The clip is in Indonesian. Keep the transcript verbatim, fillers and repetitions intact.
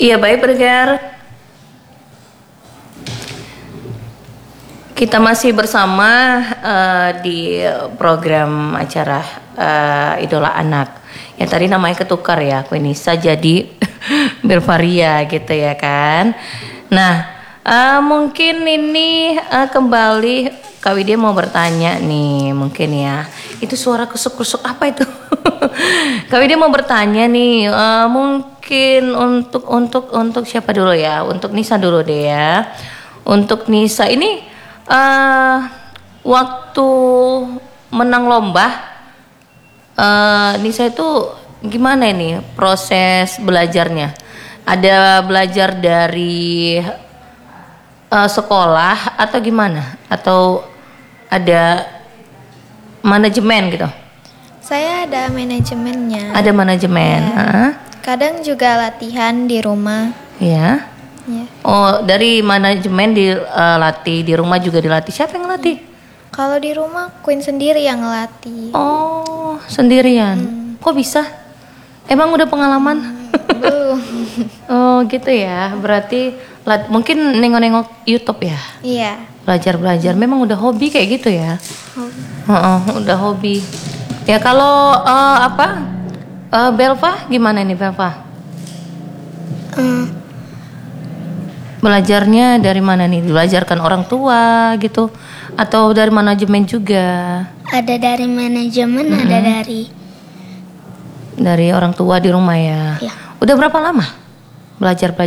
Iya baik pendengar, kita masih bersama uh, di program acara uh, Idola Anak. Yang tadi namanya ketukar ya, Queen Nisa jadi Belvaria gitu ya kan. Nah uh, mungkin ini uh, kembali Kak Widya mau bertanya nih mungkin ya. Itu suara kusuk-kusuk apa itu? Kak Widya mau bertanya nih, uh, mungkin untuk untuk untuk siapa dulu ya? Untuk Nisa dulu deh ya. Untuk Nisa ini uh, waktu menang lomba, uh, Nisa itu gimana ini proses belajarnya? Ada belajar dari uh, sekolah atau gimana? Atau ada manajemen gitu? Saya ada manajemennya. Ada manajemen. Ya. Uh. Kadang juga latihan di rumah. Ya. Ya. Oh, dari manajemen dilatih, di rumah juga dilatih. Siapa yang ngelatih? Kalau di rumah Queen sendiri yang ngelatih. Oh, sendirian. Hmm. Kok bisa? Emang udah pengalaman? Hmm, belum. Oh, gitu ya. Berarti lat- mungkin nengok-nengok YouTube ya? Iya. Belajar-belajar. Memang udah hobi kayak gitu ya? Hobi. Uh-uh, udah hobi. Ya kalau uh, apa? Uh, Belva gimana nih Belva? Hmm. Belajarnya dari mana nih? Belajarkan orang tua gitu atau dari manajemen juga? Ada dari manajemen, mm-hmm. ada dari dari orang tua di rumah ya. Ya. Udah berapa lama belajar belajar?